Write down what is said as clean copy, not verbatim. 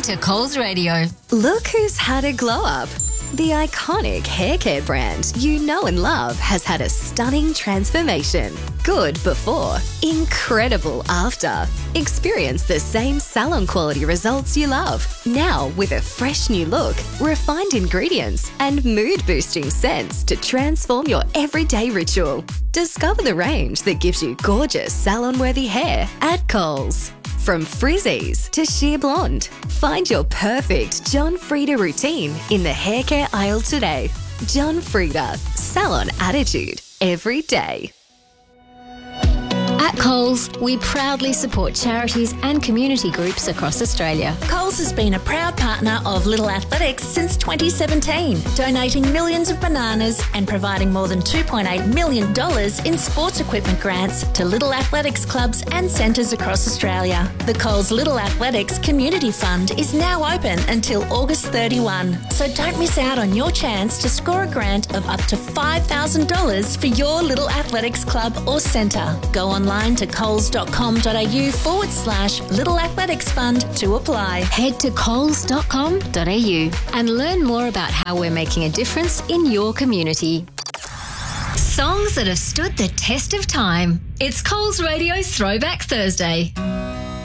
to Coles Radio. Look who's had a glow up. The iconic hair care brand you know and love has had a stunning transformation. Good before, incredible after. Experience the same salon quality results you love. Now with a fresh new look, refined ingredients, and mood-boosting scents to transform your everyday ritual. Discover the range that gives you gorgeous salon-worthy hair at Coles. From frizzies to sheer blonde, find your perfect John Frieda routine in the hair care aisle today. John Frieda, salon attitude every day. At Coles, we proudly support charities and community groups across Australia. Coles has been a proud partner of Little Athletics since 2017, donating millions of bananas and providing more than $2.8 million in sports equipment grants to Little Athletics clubs and centres across Australia. The Coles Little Athletics Community Fund is now open until August 31, so don't miss out on your chance to score a grant of up to $5,000 for your Little Athletics club or centre. Go online to coles.com.au/Little Athletics Fund to apply. Head to coles.com.au and learn more about how we're making a difference in your community. Songs that have stood the test of time. It's Coles Radio Throwback Thursday.